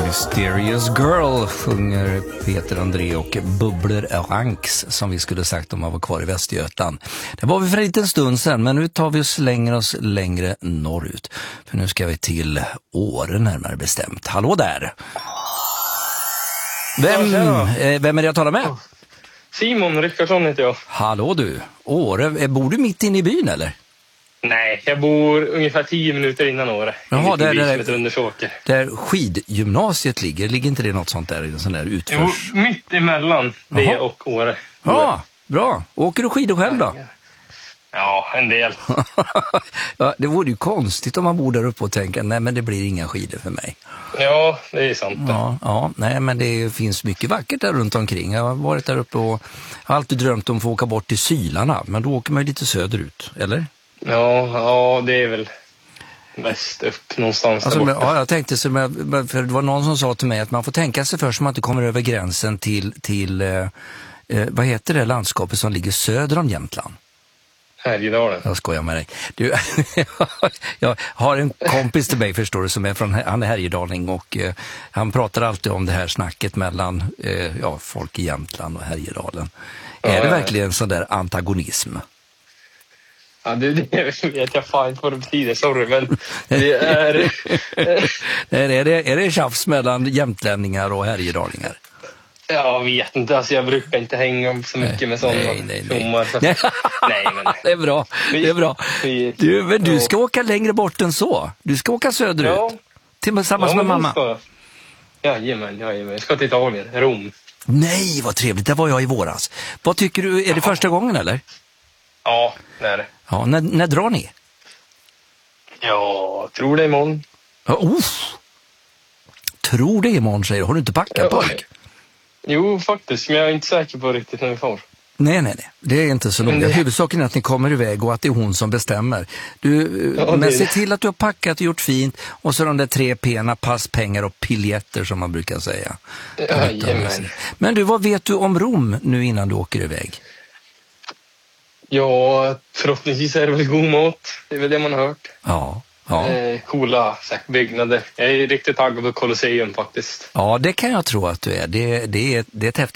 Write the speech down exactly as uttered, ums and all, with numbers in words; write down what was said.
Mysterious Girl sjunger Peter André och Bubbler Ranks, som vi skulle sagt om man var kvar i Västergötland. Det var vi för en liten stund sedan, men nu tar vi oss längre oss längre norrut. För nu ska vi till Åre närmare bestämt. Hallå där! Vem, eh, vem är det jag talar med? Simon Rickardsson heter jag. Hallå du! Åre, bor du mitt inne i byn eller? Nej, jag bor ungefär tio minuter innan Åre. Jaha, där, där, där, där skidgymnasiet ligger, ligger inte det något sånt där? En sån där utförs? Jo, mitt emellan det Jaha. och Åre. Ja, bra. Åker du skidor själv då? Ja, en del. Ja, det vore ju konstigt om man bor där uppe och tänker, nej men det blir inga skidor för mig. Ja, det är sant. Ja, ja, nej men det finns mycket vackert där runt omkring. Jag har varit där uppe och har alltid drömt om att få åka bort till Sylarna, men då åker man ju lite söderut, eller? Ja, ja, det är väl mest upp någonstans alltså, där men, borta. Ja, jag tänkte så, för det var någon som sa till mig att man får tänka sig först så man inte kommer över gränsen till, till eh, eh, vad heter det landskapet som ligger söder om Jämtland? Härjedalen. Jag skojar med dig. Du, jag har en kompis till mig, förstår du, som är från, han är härjedaling och eh, han pratar alltid om det här snacket mellan eh, ja, folk i Jämtland och Härjedalen. Ja, är det verkligen sån där antagonism? Ja, det, det vet jag fan inte vad det betyder, sorry, men det är... är, det, är det tjafs mellan jämtlänningar och härjedalingar? Jag vet inte, alltså jag brukar inte hänga så mycket nej, med sådana nej, nej, nej. Sommar, så... nej, men... Det är bra, det är bra. Du, men du ska åka längre bort än så. Du ska åka söderut. Ja. Tillsammans ja, med mamma. Ska... Jajamän, jajamän. Jag ska till Italien, Rom. Nej, vad trevligt. Där var jag i våras. Vad tycker du, är det första gången eller? Ja, det är det. Ja, när, när drar ni? Ja, tror det imorgon. Ja, oh. Tror det imorgon, säger du. Har du inte packat ja. pojk? Jo, faktiskt. Men jag är inte säker på riktigt när vi får. Nej, nej, nej. Det är inte så noga. Det... Huvudsaken är att ni kommer iväg och att det är hon som bestämmer. Du, ja, men se till att du har packat och gjort fint. Och så de där tre pena, pass, pengar och piljetter som man brukar säga. Ja, men du, vad vet du om Rom nu innan du åker iväg? Ja, förhoppningsvis är det väl god mat. Det är väl det man har hört. Ja. Ja. Eh, coola byggnader. Jag är riktigt taggad på Colosseum faktiskt. Ja, det kan jag tro att du är. Det, det är, det är ett häftigt.